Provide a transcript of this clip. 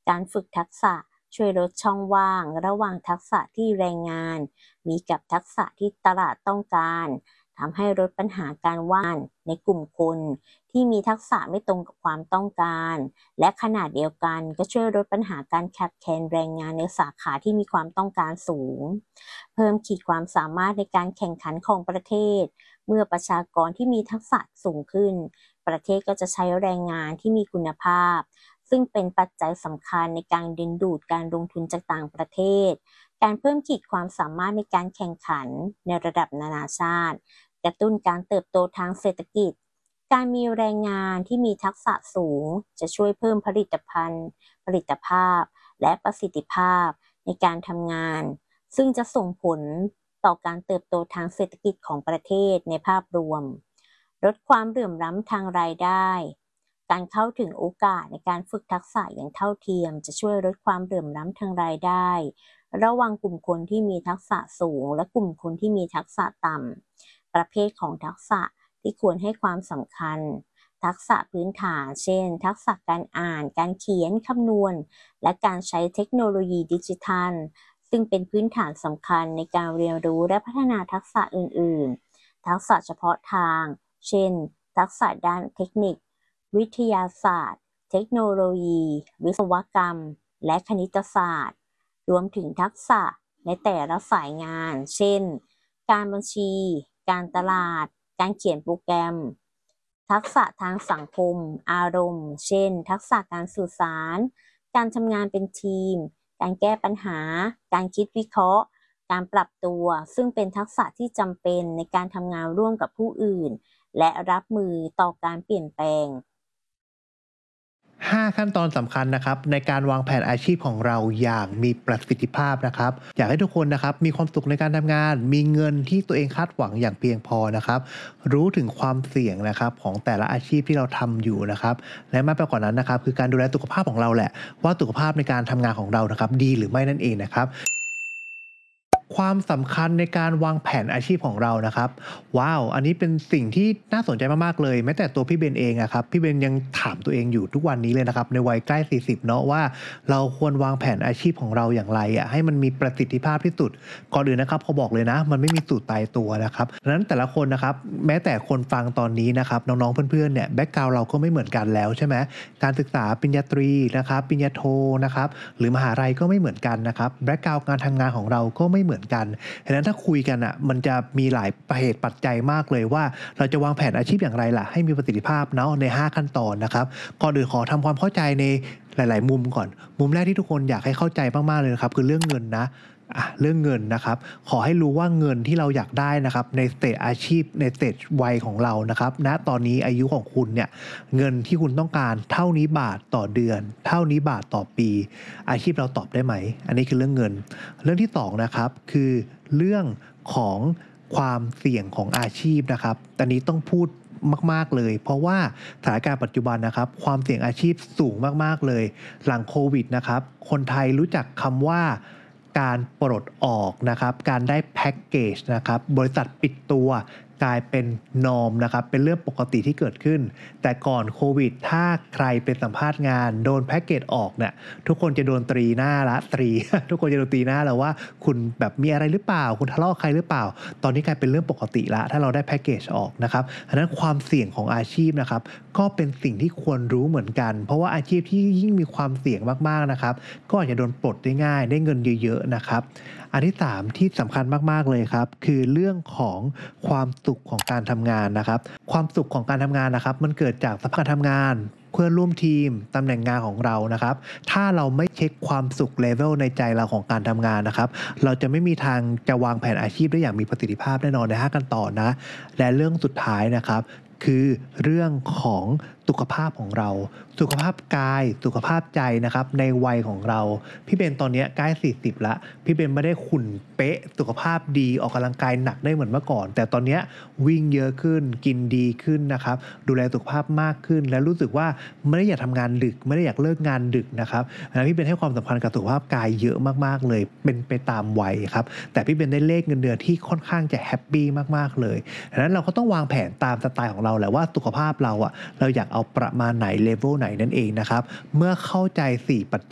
การฝึกทักษะช่วยลดช่องว่างระหว่างทักษะที่แรงงานมีกับทักษะที่ตลาดต้องการทำให้ลดปัญหาการว่างในกลุ่มคนที่มีทักษะไม่ตรงกับความต้องการและขณะเดียวกันก็ช่วยลดปัญหาการขาดแคลนแรงงานในสาขาที่มีความต้องการสูงเพิ่มขีดความสามารถในการแข่งขันของประเทศเมื่อประชากรที่มีทักษะสูงขึ้นประเทศก็จะใช้แรงงานที่มีคุณภาพซึ่งเป็นปัจจัยสำคัญในการดึงดูดการลงทุนจากต่างประเทศการเพิ่มขีดความสามารถในการแข่งขันในระดับนานาชาติกระตุ้นการเติบโตทางเศรษฐกิจการมีแรงงานที่มีทักษะสูงจะช่วยเพิ่มผลิตภาพและประสิทธิภาพในการทำงานซึ่งจะส่งผลต่อการเติบโตทางเศรษฐกิจของประเทศในภาพรวมลดความเหลื่อมล้ำทางรายได้การเข้าถึงโอกาสในการฝึกทักษะอย่างเท่าเทียมจะช่วยลดความเหลื่อมล้ำทางรายได้ระหว่างกลุ่มคนที่มีทักษะสูงและกลุ่มคนที่มีทักษะต่ำประเภทของทักษะที่ควรให้ความสำคัญทักษะพื้นฐานเช่นทักษะการอ่านการเขียนคำนวณและการใช้เทคโนโลยีดิจิทัลซึ่งเป็นพื้นฐานสำคัญในการเรียนรู้และพัฒนาทักษะอื่นๆทักษะเฉพาะทางเช่นทักษะด้านเทคนิควิทยาศาสตร์เทคโนโลยีวิศวกรรมและคณิตศาสตร์รวมถึงทักษะในแต่ละสายงานเช่นการบัญชีการตลาดการเขียนโปรแกรมทักษะทางสังคมอารมณ์เช่นทักษะการสื่อสารการทำงานเป็นทีมการแก้ปัญหาการคิดวิเคราะห์การปรับตัวซึ่งเป็นทักษะที่จำเป็นในการทำงานร่วมกับผู้อื่นและรับมือต่อการเปลี่ยนแปลง 5 ขั้นตอนสำคัญนะครับในการวางแผนอาชีพของเราอย่างมีประสิทธิภาพนะครับอยากให้ทุกคนนะครับมีความสุขในการทำงานมีเงินที่ตัวเองคาดหวังอย่างเพียงพอนะครับรู้ถึงความเสี่ยงนะครับของแต่ละอาชีพที่เราทำอยู่นะครับและมากไปกว่านั้นนะครับคือการดูแลสุขภาพของเราแหละว่าสุขภาพในการทำงานของเรานะครับดีหรือไม่นั่นเองนะครับ ความสำคัญในการวางแผนอาชีพของเรานะครับว้าวอันนี้เป็นสิ่งที่น่าสนใจมากๆเลยแม้แต่ตัวพี่เบนเองอะครับพี่เบนยังถามตัวเองอยู่ทุกวันนี้เลยนะครับในวัยใกล้40เนาะว่าเราควรวางแผนอาชีพของเราอย่างไรอะให้มันมีประสิทธิภาพที่สุดก่อนอื่นนะครับขอบอกเลยนะมันไม่มีสูตรตายตัวนะครับดังนั้นแต่ละคนนะครับแม้แต่คนฟังตอนนี้นะครับน้องๆเพื่อนๆเนี่ยแบ็กกราวด์เราก็ไม่เหมือนกันแล้วใช่ไหมการศึกษาปริญญาตรีนะครับปริญญาโทนะครับหรือมหาลัยก็ไม่เหมือนกันนะครับแบ็กกราวด์การทำงานของเราก็ไม่เหมือนกัน ฉะนั้นถ้าคุยกันอ่ะมันจะมีหลายเหตุปัจจัยมากเลยว่าเราจะวางแผนอาชีพอย่างไรล่ะให้มีประสิทธิภาพเนาะใน5ขั้นตอนนะครับก่อนอื่นขอทำความเข้าใจในหลายๆมุมก่อนมุมแรกที่ทุกคนอยากให้เข้าใจมากๆเลยนะครับคือเรื่องเงินนะเรื่องเงินนะครับขอให้รู้ว่าเงินที่เราอยากได้นะครับในสเตจอาชีพในสเตจวัยของเรานะครับณตอนนี้อายุของคุณเนี่ยเงินที่คุณต้องการเท่านี้บาทต่อเดือนเท่านี้บาทต่อปีอาชีพเราตอบได้ไหมอันนี้คือเรื่องเงินเรื่องที่2นะครับคือเรื่องของความเสี่ยงของอาชีพนะครับอันนี้ต้องพูดมากๆเลยเพราะว่าสถานการณ์ปัจจุบันนะครับความเสี่ยงอาชีพสูงมากๆเลยหลังโควิดนะครับคนไทยรู้จักคำว่าการปลดออกนะครับการได้แพ็กเกจนะครับบริษัทปิดตัวกลายเป็นนอร์มนะครับเป็นเรื่องปกติที่เกิดขึ้นแต่ก่อนโควิดถ้าใครไปสัมภาษณ์งานโดนแพ็กเกจออกเนี่ยทุกคนจะโดนตรีหน้าละตรี ทุกคนจะโดนตีหน้าแล้วว่าคุณแบบมีอะไรหรือเปล่าคุณทะเลาะใครหรือเปล่าตอนนี้กลายเป็นเรื่องปกติละถ้าเราได้แพ็กเกจออกนะครับอันนั้นความเสี่ยงของอาชีพนะครับก็เป็นสิ่งที่ควรรู้เหมือนกันเพราะว่าอาชีพที่ยิ่งมีความเสี่ยงมากๆนะครับก็อาจจะโดนปลดได้ง่ายได้เงินเยอะๆนะครับอันที่3ที่สำคัญมากๆเลยครับคือเรื่องของความสุขของการทำงานนะครับความสุขของการทำงานนะครับมันเกิดจากสภาพการทำงานเพื่อนร่วมทีมตำแหน่งงานของเรานะครับถ้าเราไม่เช็คความสุขเลเวลในใจเราของการทำงานนะครับเราจะไม่มีทางจะวางแผนอาชีพได้อย่างมีประสิทธิภาพแน่นอนใน5ขั้นตอนนะและเรื่องสุดท้ายนะครับคือเรื่องของสุขภาพของเราสุขภาพกายสุขภาพใจนะครับในวัยของเราพี่เบนตอนนี้ใกล้40ละพี่เบนไม่ได้หุ่นเป๊ะสุขภาพดีออกกำลังกายหนักได้เหมือนเมื่อก่อนแต่ตอนนี้วิ่งเยอะขึ้นกินดีขึ้นนะครับดูแลสุขภาพมากขึ้นและรู้สึกว่าไม่ได้อยากทำงานดึกไม่ได้อยากเลิกงานดึกนะครับพี่เบนให้ความสำคัญกับสุขภาพกายเยอะมากๆเลยเป็นไปตามวัยครับแต่พี่เบนได้เลขเงินเดือนที่ค่อนข้างจะแฮปปี้มากๆเลยดังนั้นเราก็ต้องวางแผนตามสไตล์ของเราแหละว่าสุขภาพเราอะเราอยากเอาประมาณไหนเลเวลไหนนั่นเองนะครับเมื่อเข้าใจ4ปัจ